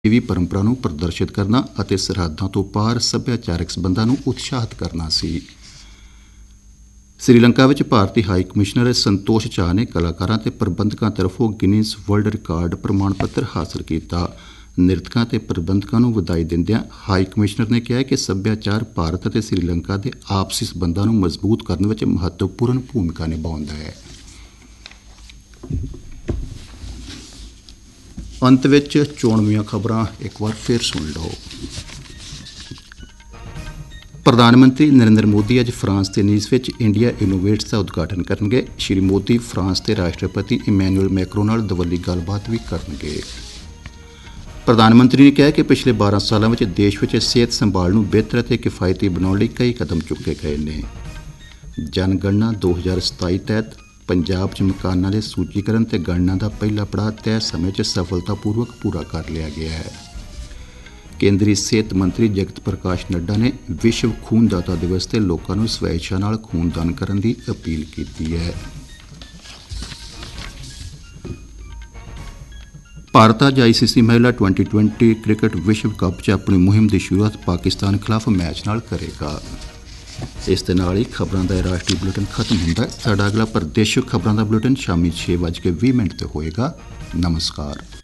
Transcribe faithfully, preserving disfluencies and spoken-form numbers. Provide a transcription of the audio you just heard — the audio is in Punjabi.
ਵੀ ਪਰੰਪਰਾ ਨੂੰ ਪ੍ਰਦਰਸ਼ਿਤ ਕਰਨਾ ਅਤੇ ਸਰਹੱਦਾਂ ਤੋਂ ਪਾਰ ਸੱਭਿਆਚਾਰਕ ਸੰਬੰਧਾਂ ਨੂੰ ਉਤਸ਼ਾਹਿਤ ਕਰਨਾ ਸੀ। ਸ੍ਰੀਲੰਕਾ ਵਿੱਚ ਭਾਰਤੀ ਹਾਈ ਕਮਿਸ਼ਨਰ ਸੰਤੋਸ਼ ਝਾਅ ਨੇ ਕਲਾਕਾਰਾਂ ਤੇ ਪ੍ਰਬੰਧਕਾਂ ਤਰਫੋਂ ਗਿਨੀਜ਼ ਵਰਲਡ ਰਿਕਾਰਡ ਪ੍ਰਮਾਣ ਪੱਤਰ ਹਾਸਲ ਕੀਤਾ। ਨਿਰਤਕਾਂ ਤੇ ਪ੍ਰਬੰਧਕਾਂ ਨੂੰ ਵਧਾਈ ਦਿੰਦਿਆਂ ਹਾਈ ਕਮਿਸ਼ਨਰ ਨੇ ਕਿਹਾ ਕਿ ਸੱਭਿਆਚਾਰ ਭਾਰਤ ਅਤੇ ਸ੍ਰੀਲੰਕਾ ਦੇ ਆਪਸੀ ਸੰਬੰਧਾਂ ਨੂੰ ਮਜ਼ਬੂਤ ਕਰਨ ਵਿੱਚ ਮਹੱਤਵਪੂਰਨ ਭੂਮਿਕਾ ਨਿਭਾਉਂਦਾ ਹੈ। ਅੰਤ ਵਿੱਚ ਚੋਣਵੀਆਂ ਖਬਰਾਂ ਇੱਕ ਵਾਰ ਫਿਰ ਸੁਣ ਲਓ। ਪ੍ਰਧਾਨ ਮੰਤਰੀ ਨਰਿੰਦਰ ਮੋਦੀ ਅੱਜ ਫਰਾਂਸ ਦੇ ਨੀਸ ਵਿੱਚ ਇੰਡੀਆ ਇਨੋਵੇਟਸ ਦਾ ਉਦਘਾਟਨ ਕਰਨਗੇ। ਸ਼੍ਰੀ ਮੋਦੀ ਫਰਾਂਸ ਦੇ ਰਾਸ਼ਟਰਪਤੀ ਇਮੈਨੂਅਲ ਮੈਕਰੋਂ ਨਾਲ ਦਵੱਲੀ ਗੱਲਬਾਤ ਵੀ ਕਰਨਗੇ। ਪ੍ਰਧਾਨ ਮੰਤਰੀ ਨੇ ਕਿਹਾ ਕਿ ਪਿਛਲੇ ਬਾਰਾਂ ਸਾਲਾਂ ਵਿੱਚ ਦੇਸ਼ ਵਿੱਚ ਸਿਹਤ ਸੰਭਾਲ ਨੂੰ ਬਿਹਤਰ ਅਤੇ ਕਿਫਾਇਤੀ ਬਣਾਉਣ ਲਈ ਕਈ ਕਦਮ ਚੁੱਕੇ ਗਏ ਨੇ। ਜਨਗਣਨਾ ਦੋ ਹਜ਼ਾਰ ਸਤਾਈ ਤਹਿਤ ਪੰਜਾਬ 'ਚ ਮਕਾਨਾਂ ਦੇ ਸੂਚੀਕਰਨ ਤੇ ਗਣਨਾ ਦਾ ਪਹਿਲਾ ਪੜਾਅ ਤੈਅ ਸਮੇਂ 'ਚ ਸਫਲਤਾਪੂਰਵਕ ਪੂਰਾ ਕਰ ਲਿਆ ਗਿਆ ਹੈ। ਕੇਂਦਰੀ ਸਿਹਤ ਮੰਤਰੀ ਜਗਤ ਪ੍ਰਕਾਸ਼ ਨੱਡਾ ਨੇ ਵਿਸ਼ਵ ਖੂਨਦਾਤਾ ਦਿਵਸ 'ਤੇ ਲੋਕਾਂ ਨੂੰ ਸਵੈਛਾ ਨਾਲ ਖੂਨਦਾਨ ਕਰਨ ਦੀ ਅਪੀਲ ਕੀਤੀ ਹੈ। ਭਾਰਤ ਅੱਜ ਆਈ ਸੀ ਸੀ ਮਹਿਲਾ ਟਵੈਂਟੀ ਟਵੈਂਟੀ ਕ੍ਰਿਕਟ ਵਿਸ਼ਵ ਕੱਪ 'ਚ ਆਪਣੀ ਮੁਹਿੰਮ ਦੀ ਸ਼ੁਰੂਆਤ ਪਾਕਿਸਤਾਨ ਖਿਲਾਫ ਮੈਚ ਨਾਲ ਕਰੇਗਾ। ਇਸ ਦੇ ਨਾਲ ਹੀ ਖਬਰਾਂ ਦਾ ਰਾਸ਼ਟਰੀ ਬੁਲੇਟਿਨ ਖਤਮ ਹੁੰਦਾ ਹੈ। ਸਾਡਾ ਅਗਲਾ ਪ੍ਰਦੇਸ਼ਕ ਖਬਰਾਂ ਦਾ ਬੁਲੇਟਿਨ ਸ਼ਾਮੀ ਛੇ ਵੱਜ ਕੇ ਵੀਹ ਮਿੰਟ 'ਤੇ ਹੋਏਗਾ। ਨਮਸਕਾਰ।